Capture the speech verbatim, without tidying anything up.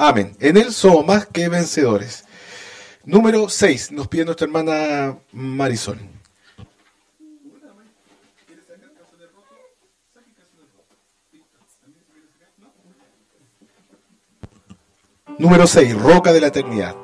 Amén. En Él somos más que vencedores. Número seis, nos pide nuestra hermana Marisol. Número seis, Roca de la Eternidad.